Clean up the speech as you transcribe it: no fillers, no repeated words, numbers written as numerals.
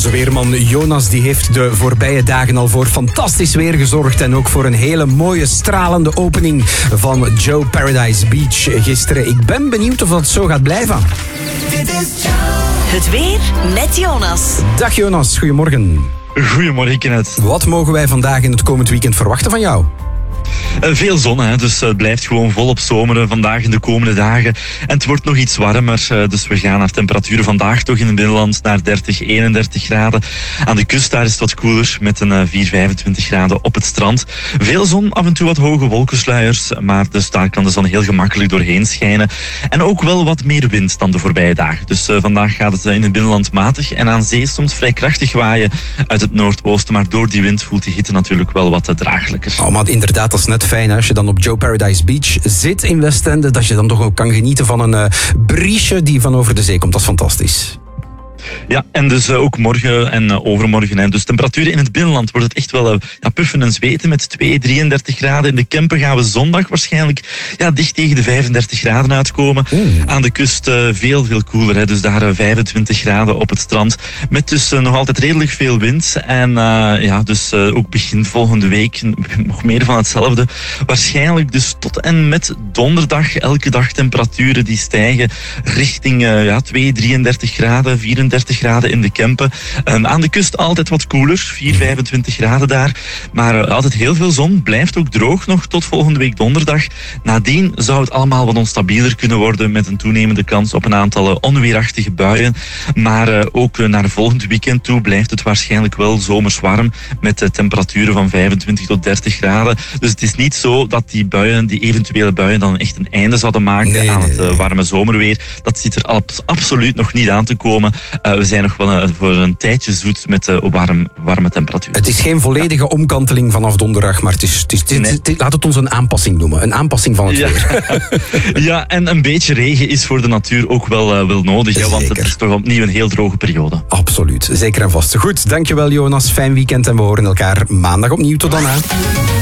Onze weerman Jonas die heeft de voorbije dagen al voor fantastisch weer gezorgd. En ook voor een hele mooie, stralende opening van Joe Paradise Beach gisteren. Ik ben benieuwd of dat zo gaat blijven. Het weer met Jonas. Dag Jonas, goedemorgen. Goedemorgen, Kenneth. Wat mogen wij vandaag in het komend weekend verwachten van jou? Veel zon, hè? Dus het blijft gewoon volop zomeren vandaag en de komende dagen. En het wordt nog iets warmer, dus we gaan naar temperaturen vandaag toch in het binnenland naar 30, 31 graden. Aan de kust daar is het wat koeler met een 4, 25 graden op het strand. Veel zon, af en toe wat hoge wolkensluiers, maar dus daar kan de zon heel gemakkelijk doorheen schijnen. En ook wel wat meer wind dan de voorbije dagen. Dus vandaag gaat het in het binnenland matig en aan zee soms vrij krachtig waaien uit het noordoosten. Maar door die wind voelt de hitte natuurlijk wel wat draaglijker. Oh, maar inderdaad, dat is net fijn hè? Als je dan op Joe Paradise Beach zit in Westende, dat je dan toch ook kan genieten van een briesje die van over de zee komt. Dat is fantastisch. Ja, en dus ook morgen en overmorgen. Hè. Dus temperaturen in het binnenland wordt het echt wel puffen en zweten met 2, 33 graden. In de Kempen gaan we zondag waarschijnlijk dicht tegen de 35 graden uitkomen. Aan de kust veel koeler. Hè. Dus daar 25 graden op het strand. Met dus nog altijd redelijk veel wind. En dus ook begin volgende week nog meer van hetzelfde. Waarschijnlijk dus tot en met donderdag elke dag temperaturen die stijgen richting 2, 33 graden, 34 graden in de Kempen. Aan de kust altijd wat koeler, 4, 25 graden daar. Maar altijd heel veel zon. Blijft ook droog nog tot volgende week donderdag. Nadien zou het allemaal wat onstabieler kunnen worden met een toenemende kans op een aantal onweerachtige buien. Maar ook naar volgend weekend toe blijft het waarschijnlijk wel zomers warm met temperaturen van 25 tot 30 graden. Dus het is niet zo dat die eventuele buien dan echt een einde zouden maken aan het warme zomerweer. Dat zit er absoluut nog niet aan te komen. We zijn nog wel voor een tijdje zoet met warme temperaturen. Het is geen volledige omkanteling vanaf donderdag, maar laat het ons een aanpassing noemen. Een aanpassing van het weer. Ja, en een beetje regen is voor de natuur ook wel nodig. Ja, want het is toch opnieuw een heel droge periode. Absoluut, zeker en vast. Goed, dankjewel Jonas. Fijn weekend en we horen elkaar maandag opnieuw. Tot dan.